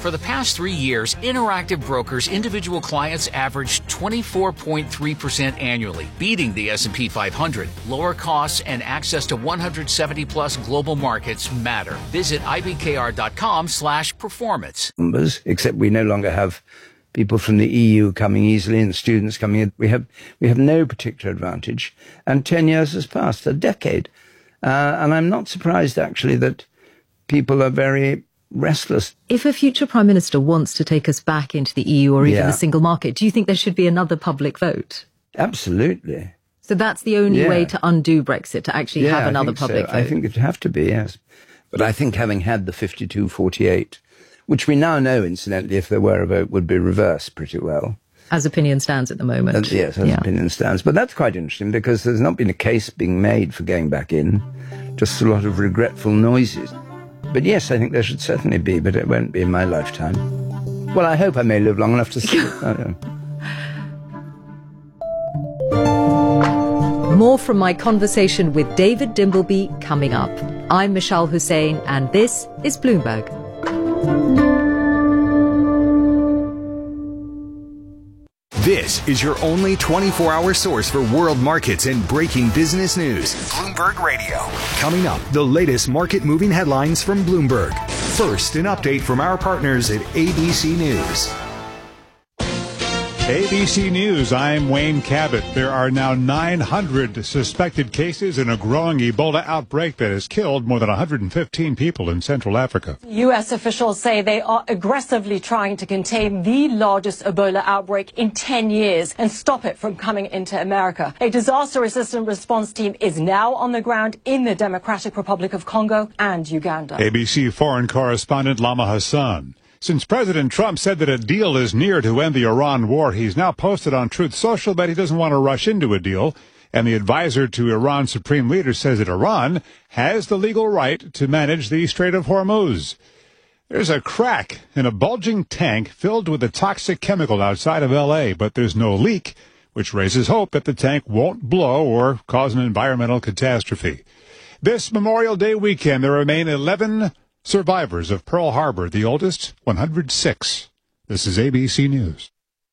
For the past 3 years, Interactive Brokers' individual clients averaged 24.3% annually, beating the S&P 500. Lower costs and access to 170-plus global markets matter. Visit ibkr.com/performance. Except we no longer have people from the EU coming easily and students coming in. We have no particular advantage. And 10 years has passed, a decade. And I'm not surprised, actually, that people are very restless. If a future Prime Minister wants to take us back into the EU or even the single market, do you think there should be another public vote? Absolutely. So that's the only way to undo Brexit, to actually have another public vote? I think it'd have to be, yes. But I think having had the 52-48, which we now know, incidentally, if there were a vote, would be reversed pretty well. As opinion stands at the moment. Yes, as opinion stands. But that's quite interesting because there's not been a case being made for going back in, just a lot of regretful noises. But yes, I think there should certainly be, but it won't be in my lifetime. Well, I hope I may live long enough to see it. I don't know. More from my conversation with David Dimbleby coming up. I'm Michelle Hussein, and this is Bloomberg. This is your only 24-hour source for world markets and breaking business news. Bloomberg Radio. Coming up, the latest market-moving headlines from Bloomberg. First, an update from our partners at ABC News. ABC News, I'm Wayne Cabot. There are now 900 suspected cases in a growing Ebola outbreak that has killed more than 115 people in Central Africa. U.S. officials say they are aggressively trying to contain the largest Ebola outbreak in 10 years and stop it from coming into America. A disaster-resistant response team is now on the ground in the Democratic Republic of Congo and Uganda. ABC foreign correspondent Lama Hassan. Since President Trump said that a deal is near to end the Iran war, he's now posted on Truth Social that he doesn't want to rush into a deal. And the advisor to Iran's supreme leader says that Iran has the legal right to manage the Strait of Hormuz. There's a crack in a bulging tank filled with a toxic chemical outside of L.A., but there's no leak, which raises hope that the tank won't blow or cause an environmental catastrophe. This Memorial Day weekend, there remain 11 survivors of Pearl Harbor, the oldest, 106. This is ABC News.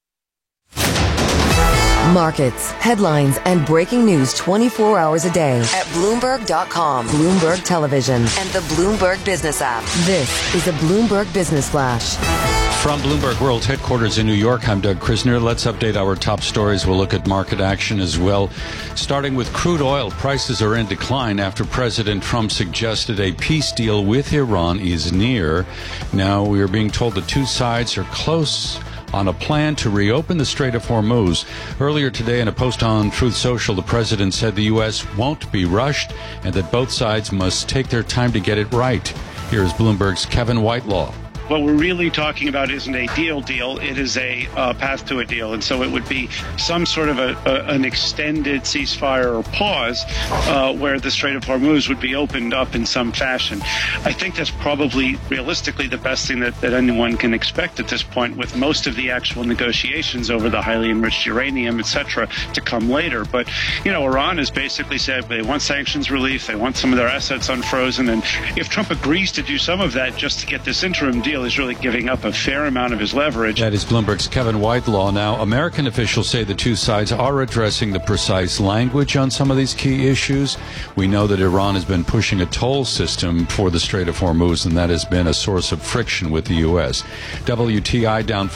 Markets, headlines, and breaking news 24 hours a day at Bloomberg.com, Bloomberg Television, and the Bloomberg Business app. This is a Bloomberg Business Flash. From Bloomberg World Headquarters in New York, I'm Doug Krisner. Let's update our top stories. We'll look at market action as well. Starting with crude oil, prices are in decline after President Trump suggested a peace deal with Iran is near. Now we are being told the two sides are close on a plan to reopen the Strait of Hormuz. Earlier today in a post on Truth Social, the president said the U.S. won't be rushed and that both sides must take their time to get it right. Here is Bloomberg's Kevin Whitelaw. What we're really talking about isn't a deal. It is a path to a deal. And so it would be some sort of an extended ceasefire or pause where the Strait of Hormuz would be opened up in some fashion. I think that's probably realistically the best thing that anyone can expect at this point, with most of the actual negotiations over the highly enriched uranium, et cetera, to come later. But, you know, Iran has basically said they want sanctions relief. They want some of their assets unfrozen. And if Trump agrees to do some of that just to get this interim deal, is really giving up a fair amount of his leverage. That is Bloomberg's Kevin Whitelaw. Now, American officials say the two sides are addressing the precise language on some of these key issues. We know that Iran has been pushing a toll system for the Strait of Hormuz, and that has been a source of friction with the U.S. WTI down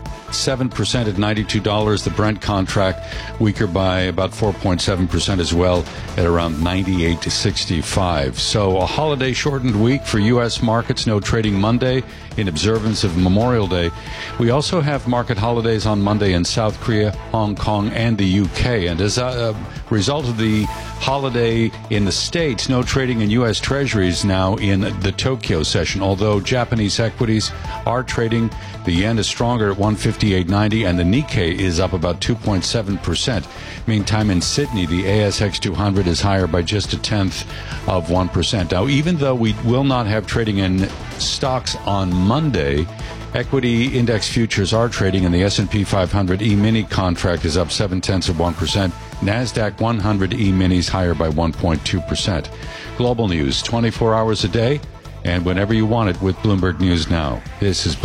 4.7% at $92. The Brent contract weaker by about 4.7% as well at around 98 to 65. So a holiday shortened week for U.S. markets. No trading Monday in observance of Memorial Day. We also have market holidays on Monday in South Korea, Hong Kong, and the UK. And as a result of the holiday in the States, no trading in U.S. Treasuries now in the Tokyo session. Although Japanese equities are trading, the yen is stronger at 158.90, and the Nikkei is up about 2.7%. Meantime, in Sydney, the ASX 200 is higher by just 0.1%. Now, even though we will not have trading in stocks on Monday, equity index futures are trading, and the S&P 500 E-mini contract is up 0.7%. NASDAQ 100 E-minis higher by 1.2%. Global news, 24 hours a day, and whenever you want it with Bloomberg News Now. This is